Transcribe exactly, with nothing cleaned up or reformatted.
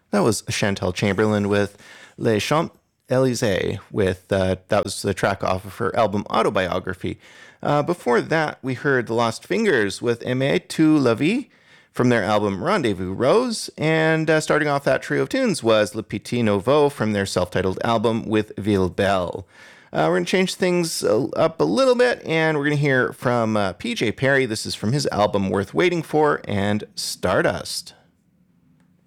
That was Chantal Chamberlain with Les Champs-Élysées, with uh, that was the track off of her album Autobiography. Uh, before that, we heard The Lost Fingers with Aimer tu la vie from their album Rendezvous Rose, and uh, starting off that trio of tunes was Le Petit Nouveau from their self-titled album with Ville Belle. Uh, we're going to change things up a little bit, and we're going to hear from uh, P J Perry. This is from his album Worth Waiting For and Stardust.